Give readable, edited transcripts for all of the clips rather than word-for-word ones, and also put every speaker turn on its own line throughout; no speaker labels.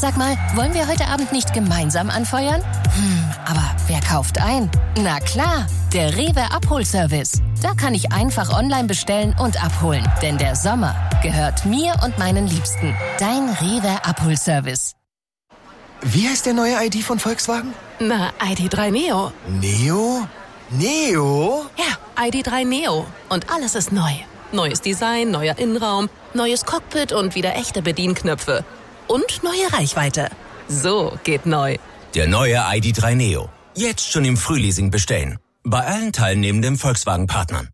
Sag mal, wollen wir heute Abend nicht gemeinsam anfeuern? Aber wer kauft ein? Na klar, der Rewe Abholservice. Da kann ich einfach online bestellen und abholen. Denn der Sommer gehört mir und meinen Liebsten. Dein Rewe Abholservice.
Wie heißt der neue ID von Volkswagen?
Na, ID.3 Neo.
Neo? Neo?
Ja, ID.3 Neo. Und alles ist neu. Neues Design, neuer Innenraum, neues Cockpit und wieder echte Bedienknöpfe. Und neue Reichweite. So geht neu.
Der neue ID.3 Neo. Jetzt schon im Frühleasing bestellen. Bei allen teilnehmenden Volkswagen-Partnern.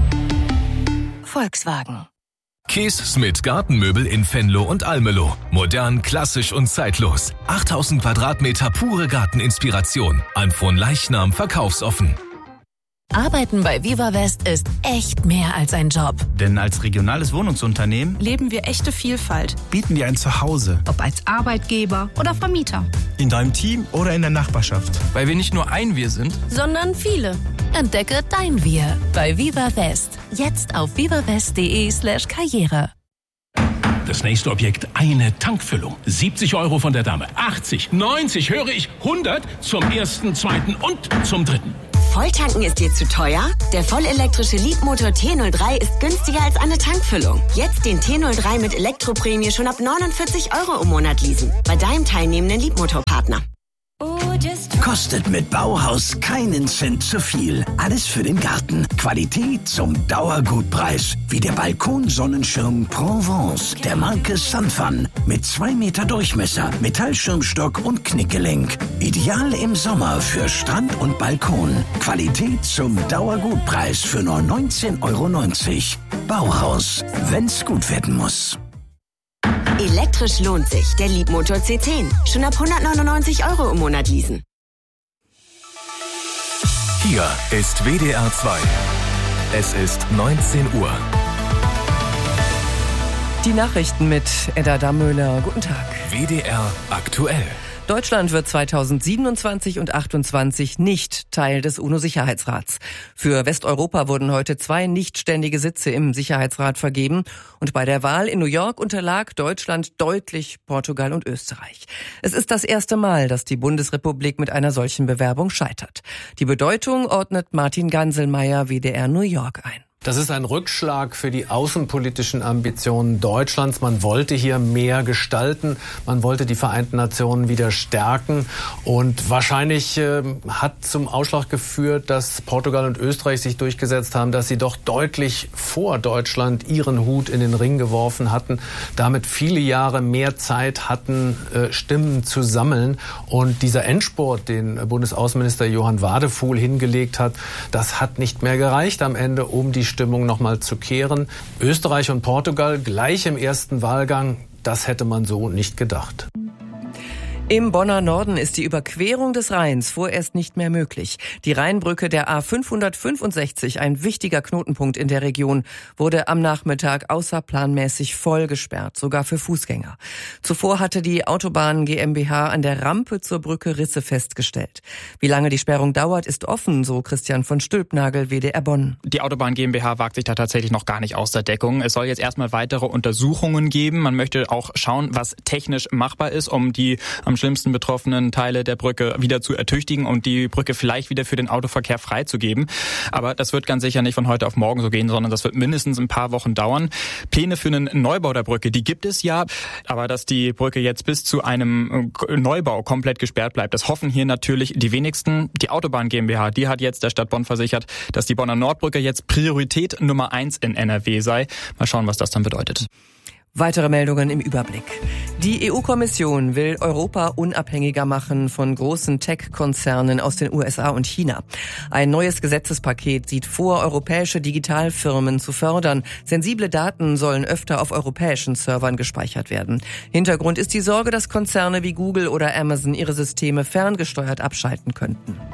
Volkswagen.
Kees Smith Gartenmöbel in Venlo und Almelo. Modern, klassisch und zeitlos. 8000 Quadratmeter pure Garteninspiration. An Fronleichnam verkaufsoffen.
Arbeiten bei Viva West ist echt mehr als ein Job.
Denn als regionales Wohnungsunternehmen
leben wir echte Vielfalt.
bieten wir ein Zuhause.
Ob als Arbeitgeber oder Vermieter.
In deinem Team oder in der Nachbarschaft.
Weil wir nicht nur ein Wir sind,
Sondern viele. Entdecke dein Wir bei Viva West. Jetzt auf vivawest.de/Karriere.
Das nächste Objekt, eine Tankfüllung. 70 € von der Dame. 80, 90, höre ich, 100 zum ersten, zweiten und zum dritten.
Volltanken ist dir zu teuer? Der vollelektrische Leapmotor T03 ist günstiger als eine Tankfüllung. Jetzt den T03 mit Elektroprämie schon ab 49 € im Monat leasen. Bei deinem teilnehmenden Leapmotor-Partner.
Kostet mit Bauhaus keinen Cent zu viel. Alles für den Garten. Qualität zum Dauergutpreis. Wie der Balkonsonnenschirm Provence der Marke Sunfun. Mit 2 Meter Durchmesser, Metallschirmstock und Knickgelenk. Ideal im Sommer für Strand und Balkon. Qualität zum Dauergutpreis für nur 19,90 €. Bauhaus, wenn's gut werden muss.
Elektrisch lohnt sich. Der Leapmotor C10. Schon ab 199 € im Monat leasen.
Hier ist WDR 2. Es ist 19 Uhr.
Die Nachrichten mit Edda Dammöhler. Guten Tag.
WDR aktuell.
Deutschland wird 2027 und 2028 nicht Teil des UNO-Sicherheitsrats. Für Westeuropa wurden heute 2 nichtständige Sitze im Sicherheitsrat vergeben. Und bei der Wahl in New York unterlag Deutschland deutlich Portugal und Österreich. Es ist das erste Mal, dass die Bundesrepublik mit einer solchen Bewerbung scheitert. Die Bedeutung ordnet Martin Ganselmeier, WDR New York, ein.
Das ist ein Rückschlag für die außenpolitischen Ambitionen Deutschlands. Man wollte hier mehr gestalten. Man wollte die Vereinten Nationen wieder stärken. Und wahrscheinlich hat zum Ausschlag geführt, dass Portugal und Österreich sich durchgesetzt haben, dass sie doch deutlich vor Deutschland ihren Hut in den Ring geworfen hatten, damit viele Jahre mehr Zeit hatten, Stimmen zu sammeln. Und dieser Endspurt, den Bundesaußenminister Johann Wadefuhl hingelegt hat, das hat nicht mehr gereicht am Ende, um die Stimmung nochmal zu kehren. Österreich und Portugal gleich im ersten Wahlgang, das hätte man so nicht gedacht.
Im Bonner Norden ist die Überquerung des Rheins vorerst nicht mehr möglich. Die Rheinbrücke der A565, ein wichtiger Knotenpunkt in der Region, wurde am Nachmittag außerplanmäßig voll gesperrt, sogar für Fußgänger. Zuvor hatte die Autobahn GmbH an der Rampe zur Brücke Risse festgestellt. Wie lange die Sperrung dauert, ist offen, so Christian von Stülpnagel, WDR Bonn.
die Autobahn GmbH wagt sich da tatsächlich noch gar nicht aus der Deckung. Es soll jetzt erstmal weitere Untersuchungen geben. Man möchte auch schauen, was technisch machbar ist, um die am schlimmsten betroffenen Teile der Brücke wieder zu ertüchtigen und die Brücke vielleicht wieder für den Autoverkehr freizugeben. Aber das wird ganz sicher nicht von heute auf morgen so gehen, sondern das wird mindestens ein paar Wochen dauern. Pläne für einen Neubau der Brücke, die gibt es ja. Aber dass die Brücke jetzt bis zu einem Neubau komplett gesperrt bleibt, das hoffen hier natürlich die wenigsten. Die Autobahn GmbH, die hat jetzt der Stadt Bonn versichert, dass die Bonner Nordbrücke jetzt Priorität Nummer 1 in NRW sei. Mal schauen, was das dann bedeutet.
Weitere Meldungen im Überblick. Die EU-Kommission will Europa unabhängiger machen von großen Tech-Konzernen aus den USA und China. Ein neues Gesetzespaket sieht vor, europäische Digitalfirmen zu fördern. Sensible Daten sollen öfter auf europäischen Servern gespeichert werden. Hintergrund ist die Sorge, dass Konzerne wie Google oder Amazon ihre Systeme ferngesteuert abschalten könnten.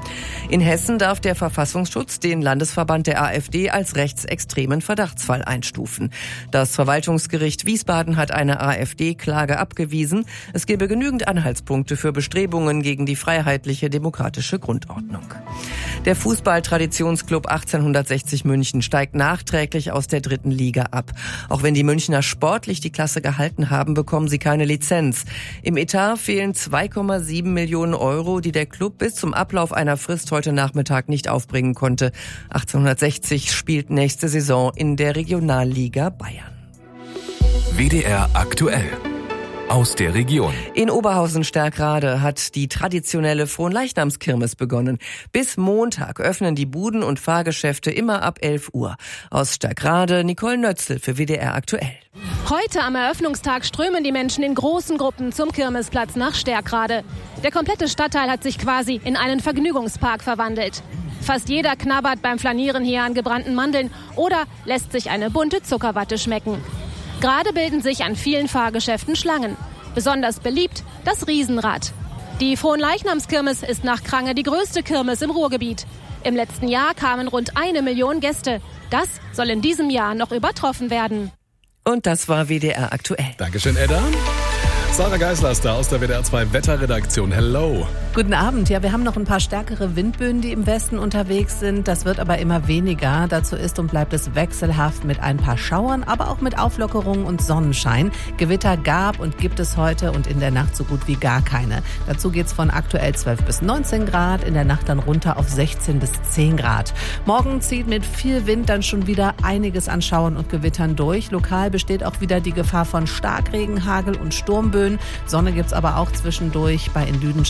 In Hessen darf der Verfassungsschutz den Landesverband der AfD als rechtsextremen Verdachtsfall einstufen. Das Verwaltungsgericht Wiesbaden hat eine AfD-Klage abgewiesen. Es gebe genügend Anhaltspunkte für Bestrebungen gegen die freiheitliche demokratische Grundordnung. Der Fußballtraditionsclub 1860 München steigt nachträglich aus der 3. Liga ab. Auch wenn die Münchner sportlich die Klasse gehalten haben, bekommen sie keine Lizenz. Im Etat fehlen 2,7 Millionen Euro, die der Club bis zum Ablauf einer Frist heute Nachmittag nicht aufbringen konnte. 1860 spielt nächste Saison in der Regionalliga Bayern.
WDR aktuell. Aus der Region.
In Oberhausen-Stärkrade hat die traditionelle Fronleichnamskirmes begonnen. Bis Montag öffnen die Buden und Fahrgeschäfte immer ab 11 Uhr. Aus Stärkrade Nicole Nötzl für WDR aktuell.
Heute am Eröffnungstag strömen die Menschen in großen Gruppen zum Kirmesplatz nach Stärkrade. Der komplette Stadtteil hat sich quasi in einen Vergnügungspark verwandelt. Fast jeder knabbert beim Flanieren hier an gebrannten Mandeln oder lässt sich eine bunte Zuckerwatte schmecken. Gerade bilden sich an vielen Fahrgeschäften Schlangen. Besonders beliebt das Riesenrad. Die Fronleichnamskirmes ist nach Krange die größte Kirmes im Ruhrgebiet. Im letzten Jahr kamen rund 1 Million Gäste. Das soll in diesem Jahr noch übertroffen werden.
Und das war WDR aktuell.
Dankeschön, Edda. Sarah Geisler aus der WDR 2 Wetterredaktion. Hello.
Guten Abend. Ja, wir haben noch ein paar stärkere Windböen, die im Westen unterwegs sind. Das wird aber immer weniger. Dazu ist und bleibt es wechselhaft mit ein paar Schauern, aber auch mit Auflockerungen und Sonnenschein. Gewitter gab und gibt es heute und in der Nacht so gut wie gar keine. Dazu geht's von aktuell 12 bis 19 Grad, in der Nacht dann runter auf 16 bis 10 Grad. Morgen zieht mit viel Wind dann schon wieder einiges an Schauern und Gewittern durch. Lokal besteht auch wieder die Gefahr von Starkregen, Hagel und Sturmböen. Sonne gibt's aber auch zwischendurch bei in Lüdenscheid